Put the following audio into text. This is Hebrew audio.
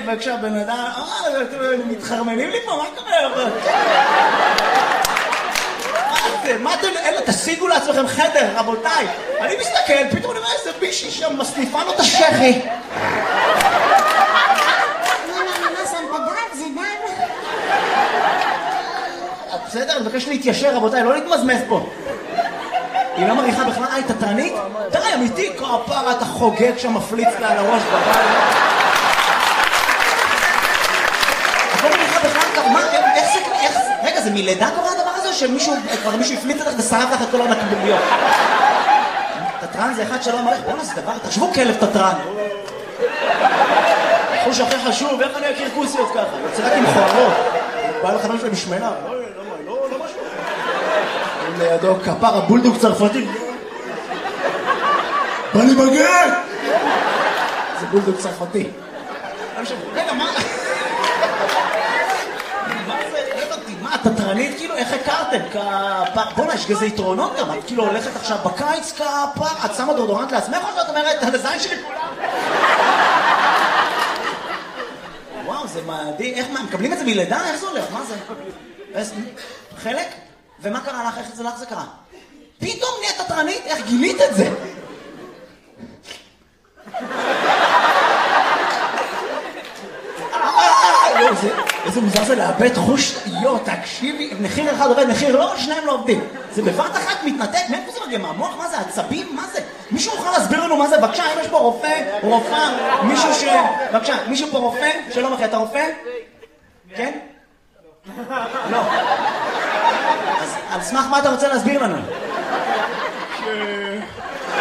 וכשהבן אדם, אתם מתחרמנים לי פה, מה קורה? מה אתם, אלה, תשיגו לעצמכם חדר, רבותיי. אני מסתכל, פתאום אני אומר איזה מישהי שם מסניפה לו את השכי. בסדר, אני מבקש להתיישר, רבותיי, לא להתמזמז פה. היא לא מריחה בכלל, היא תתרנית? די, אמיתי, כפרה, אתה חוגג שם מפליץ לה על הראש בבית. את לא מריחה בכלל, מה, איך, רגע, זה מלידה קורה הדבר הזה, שמישהו, כבר מישהו הפליץ לך ושרף לך את כל הנקבוביות? תתרן זה אחד שלא אמר לך, בואו נעשה דבר, תחשבו כלב תתרן. חוש הכי חשוב, איך אני אכיר כוסיות ככה? יוצא רק עם חוערות. בא לך משהו משמנה. לא משהו. לידו כפר הבולדוג צרפתי. בא לי בגן! זה בולדוג צרפתי. רגע, מה? מה, תתרנית כאילו? איך הכרתם? בוא'נה, יש גזה יתרונות גם. את כאילו הולכת עכשיו בקיץ כפר, את שמה דורדורנט לעצמך או שאת אומרת, הזין שלי כולם? וואו, זה מדהים. איך מה, מקבלים את זה מלידה? איך זה הולך? מה זה? חלק? ומה קרה לך? איך זה לך זה קרה? פתאום נהיית תתרנית? איך גילית את זה? איזה מוזר זה לאבד חוש. תקשיבי, מחיר אחד עובד, מחיר לא, שניים לא עובדים. זה בבת אחת מתנתק, מאיפה זה מגיע? מהמוח? מה זה? עצבים? מה זה? מישהו יכול להסביר לנו מה זה? בבקשה, אם יש פה רופא, רופאה, מישהו בבקשה, מישהו פה רופא? שלום אחי, אתה רופא? כן? לא. אז על סמך מה אתה רוצה להסביר לנו?